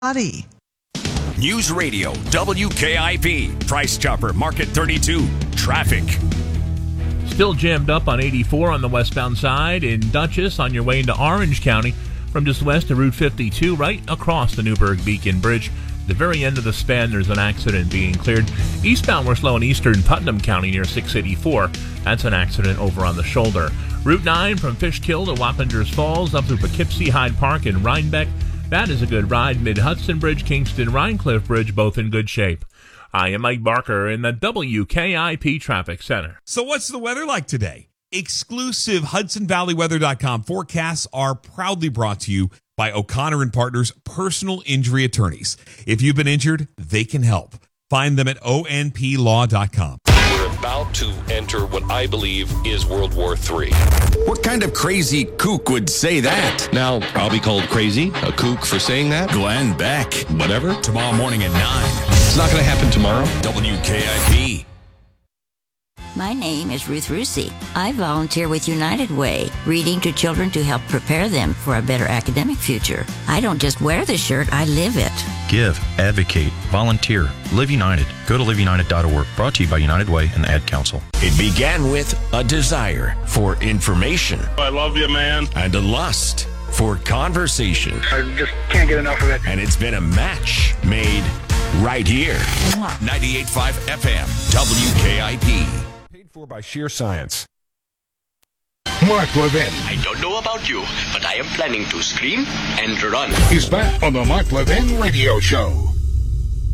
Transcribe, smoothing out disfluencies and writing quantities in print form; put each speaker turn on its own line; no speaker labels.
body.
News Radio, WKIP, Price Chopper, Market 32, traffic.
Still jammed up on 84 on the westbound side in Dutchess on your way into Orange County from just west of Route 52 right across the Newburgh-Beacon Bridge. At the very end of the span, there's an accident being cleared. Eastbound, we're slow in eastern Putnam County near 684. That's an accident over on the shoulder. Route 9 from Fishkill to Wappingers Falls up through Poughkeepsie, Hyde Park, and Rhinebeck. That is a good ride. Mid-Hudson Bridge, Kingston, Rhinecliff Bridge, both in good shape. I am Mike Barker in the WKIP Traffic Center.
So what's the weather like today? Exclusive HudsonValleyWeather.com forecasts are proudly brought to you by O'Connor & Partners Personal Injury Attorneys. If you've been injured, they can help. Find them at onplaw.com.
We're about to enter what I believe is World War III.
What kind of crazy kook would say that?
Now, I'll be called crazy, a kook for saying that.
Glenn Beck.
Whatever.
Tomorrow morning at 9.
It's not going to happen tomorrow.
WKIP.
My name is Ruth Rusi. I volunteer with United Way, reading to children to help prepare them for a better academic future. I don't just wear the shirt, I live it.
Give, advocate, volunteer, Live United. Go to liveunited.org. Brought to you by United Way and the Ad Council.
It began with a desire for information.
I love you, man.
And a lust for conversation.
I just can't get enough of it.
And it's been a match made right here. 98.5 FM, WKIP.
Paid for by Sheer Science.
Mark Levin.
I don't know about you, but I am planning to scream and run.
He's back on the Mark Levin Radio Show.